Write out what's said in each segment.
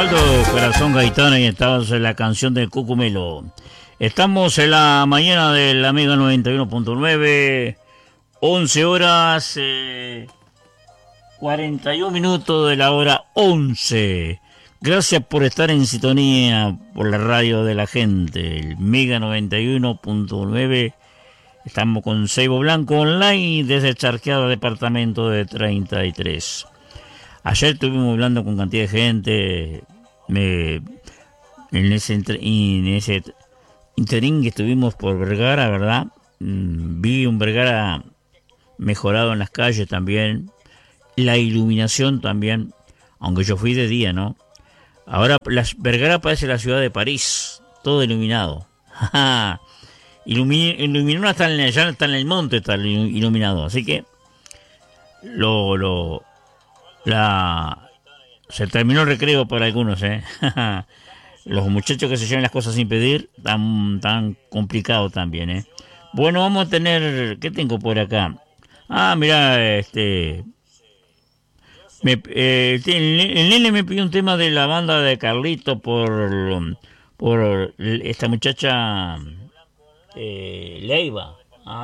Osvaldo Corazón Gaitán y estamos en la canción de Cucumelo. Estamos en la mañana de la Mega 91.9, 11 horas 41 minutos de la hora 11. Gracias por estar en sintonía por la radio de la gente, el Mega 91.9. Estamos con Seibo Blanco online desde Charqueada, departamento de 33. Ayer estuvimos hablando con cantidad de gente. En ese interín que estuvimos por Vergara, ¿verdad? Vi un Vergara mejorado en las calles también. La iluminación también, aunque yo fui de día, ¿no? Ahora Vergara parece la ciudad de París, todo iluminado. Iluminado ya está en el monte, está iluminado. Así que se terminó el recreo para algunos, ¿eh? Los muchachos que se llevan las cosas sin pedir, tan complicado también, ¿eh? Bueno, vamos a tener... ¿Qué tengo por acá? Mira, el nene me pidió un tema de la banda de Carlito por esta muchacha Leiva.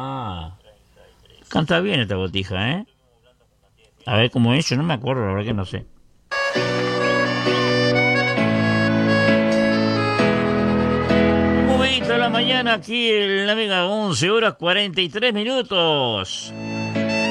Canta bien esta botija, ¿eh? A ver cómo es, yo no me acuerdo, la verdad que no sé. Un momento de la mañana aquí en la Mega, 11 horas 43 minutos.